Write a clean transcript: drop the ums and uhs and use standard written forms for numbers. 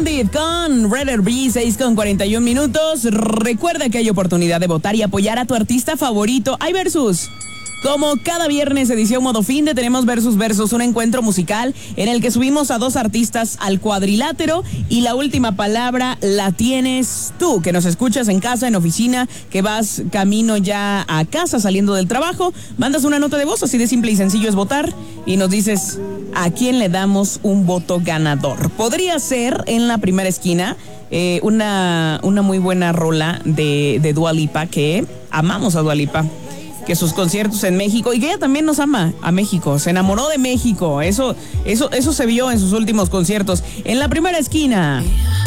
Bandit con Red RB, 6:41. Recuerda que hay oportunidad de votar y apoyar a tu artista favorito. Hay versus. Como cada viernes, edición Modo Finde, tenemos Versus, un encuentro musical en el que subimos a 2 artistas al cuadrilátero y la última palabra la tienes tú, que nos escuchas en casa, en oficina, que vas camino ya a casa saliendo del trabajo. Mandas una nota de voz, así de simple y sencillo es votar, y nos dices a quién le damos un voto ganador. Podría ser en la primera esquina una muy buena rola de Dua Lipa, que amamos a Dua Lipa, que sus conciertos en México, y que ella también nos ama a México, se enamoró de México, eso se vio en sus últimos conciertos. En la primera esquina,